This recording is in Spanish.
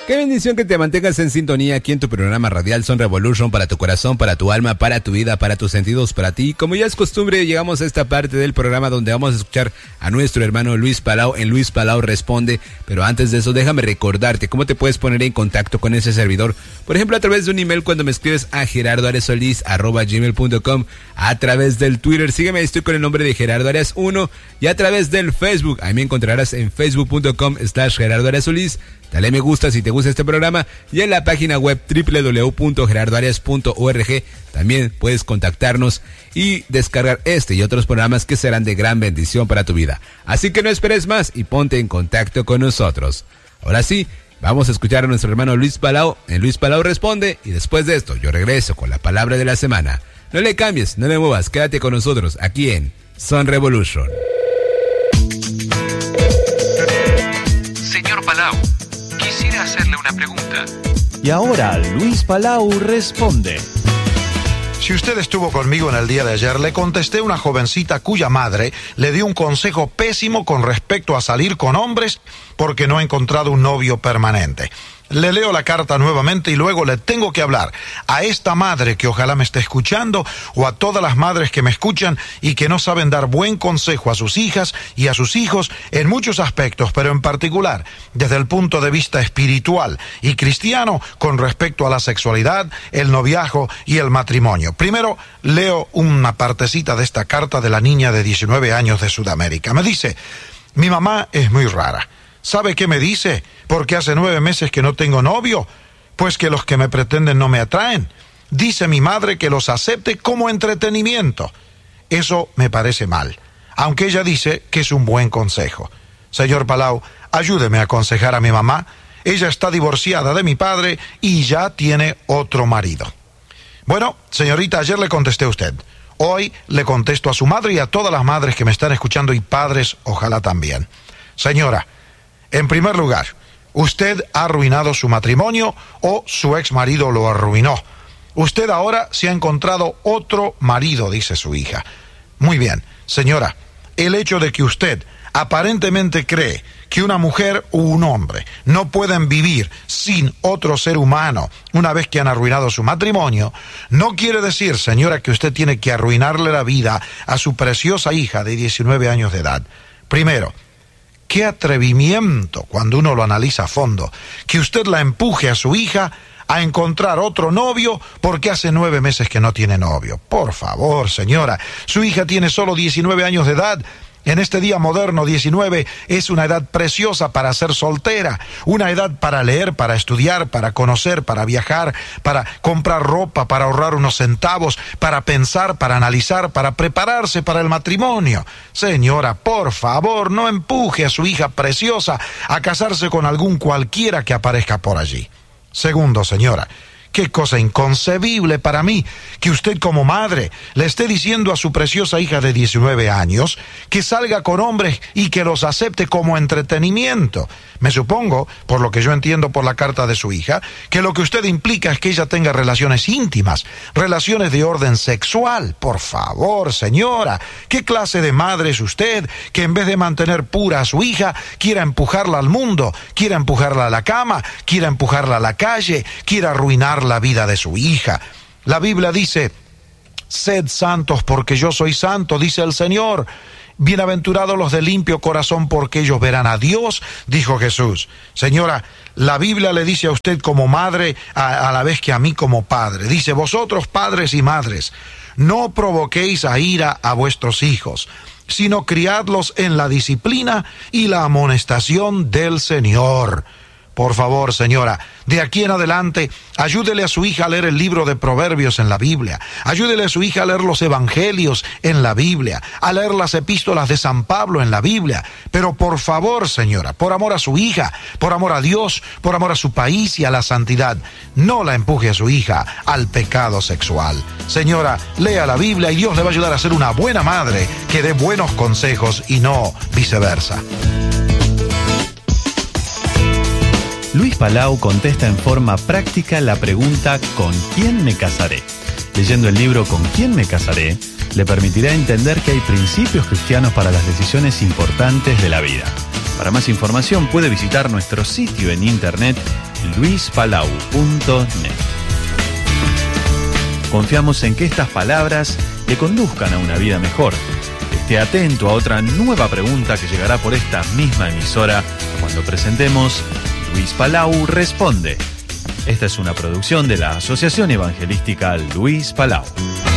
Qué bendición que te mantengas en sintonía aquí en tu programa radial Son Revolution, para tu corazón, para tu alma, para tu vida, para tus sentidos, para ti. Como ya es costumbre, llegamos a esta parte del programa donde vamos a escuchar a nuestro hermano Luis Palau en Luis Palau Responde. Pero antes de eso, déjame recordarte cómo te puedes poner en contacto con ese servidor. Por ejemplo, a través de un email cuando me escribes a gerardoaresolis@gmail.com, a través del Twitter, sígueme, estoy con el nombre de Gerardo Arias 1, y a través del Facebook, ahí me encontrarás en facebook.com/GerardoAriasSolis. Dale me gusta si te gusta este programa, y en la página web www.gerardoarias.org también puedes contactarnos y descargar este y otros programas que serán de gran bendición para tu vida. Así que no esperes más y ponte en contacto con nosotros. Ahora sí, vamos a escuchar a nuestro hermano Luis Palau en Luis Palau Responde, y después de esto yo regreso con la palabra de la semana. No le cambies, no le muevas, quédate con nosotros aquí en Son Revolution. Señor Palau, quisiera hacerle una pregunta. Y ahora Luis Palau Responde. Si usted estuvo conmigo en el día de ayer, le contesté a una jovencita cuya madre le dio un consejo pésimo con respecto a salir con hombres porque no ha encontrado un novio permanente. Le leo la carta nuevamente y luego le tengo que hablar a esta madre que ojalá me esté escuchando, o a todas las madres que me escuchan y que no saben dar buen consejo a sus hijas y a sus hijos en muchos aspectos, pero en particular desde el punto de vista espiritual y cristiano con respecto a la sexualidad, el noviazgo y el matrimonio. Primero leo una partecita de esta carta de la niña de 19 años de Sudamérica. Me dice: mi mamá es muy rara. ¿Sabe qué me dice? Porque hace 9 meses que no tengo novio, pues que los que me pretenden no me atraen. Dice mi madre que los acepte como entretenimiento. Eso me parece mal, aunque ella dice que es un buen consejo. Señor Palau, ayúdeme a aconsejar a mi mamá. Ella está divorciada de mi padre y ya tiene otro marido. Bueno, señorita, ayer le contesté a usted. Hoy le contesto a su madre y a todas las madres que me están escuchando, y padres, ojalá también. Señora, en primer lugar, usted ha arruinado su matrimonio, o su ex marido lo arruinó. Usted ahora se ha encontrado otro marido, dice su hija. Muy bien, señora, el hecho de que usted aparentemente cree que una mujer o un hombre no pueden vivir sin otro ser humano una vez que han arruinado su matrimonio, no quiere decir, señora, que usted tiene que arruinarle la vida a su preciosa hija de 19 años de edad. Primero, qué atrevimiento, cuando uno lo analiza a fondo, que usted la empuje a su hija a encontrar otro novio porque hace 9 meses que no tiene novio. Por favor, señora, su hija tiene solo 19 años de edad. En este día moderno, 19 es una edad preciosa para ser soltera, una edad para leer, para estudiar, para conocer, para viajar, para comprar ropa, para ahorrar unos centavos, para pensar, para analizar, para prepararse para el matrimonio. Señora, por favor, no empuje a su hija preciosa a casarse con algún cualquiera que aparezca por allí. Segundo, señora, qué cosa inconcebible para mí que usted como madre le esté diciendo a su preciosa hija de 19 años que salga con hombres y que los acepte como entretenimiento. Me supongo, por lo que yo entiendo por la carta de su hija, que lo que usted implica es que ella tenga relaciones íntimas, relaciones de orden sexual. Por favor, señora, ¿qué clase de madre es usted que en vez de mantener pura a su hija, quiera empujarla al mundo, quiera empujarla a la cama, quiera empujarla a la calle, quiera arruinar la vida de su hija? La Biblia dice: sed santos porque yo soy santo, dice el Señor. Bienaventurados los de limpio corazón porque ellos verán a Dios, dijo Jesús. Señora, la Biblia le dice a usted como madre a la vez que a mí como padre. Dice: vosotros padres y madres, no provoquéis a ira a vuestros hijos, sino criadlos en la disciplina y la amonestación del Señor. Por favor, señora, de aquí en adelante, ayúdele a su hija a leer el libro de Proverbios en la Biblia. Ayúdele a su hija a leer los Evangelios en la Biblia, a leer las epístolas de San Pablo en la Biblia. Pero por favor, señora, por amor a su hija, por amor a Dios, por amor a su país y a la santidad, no la empuje a su hija al pecado sexual. Señora, lea la Biblia y Dios le va a ayudar a ser una buena madre que dé buenos consejos y no viceversa. Luis Palau contesta en forma práctica la pregunta ¿con quién me casaré? Leyendo el libro ¿Con quién me casaré? Le permitirá entender que hay principios cristianos para las decisiones importantes de la vida. Para más información puede visitar nuestro sitio en internet luispalau.net. Confiamos en que estas palabras le conduzcan a una vida mejor. Esté atento a otra nueva pregunta que llegará por esta misma emisora cuando presentemos Luis Palau Responde. Esta es una producción de la Asociación Evangelística Luis Palau.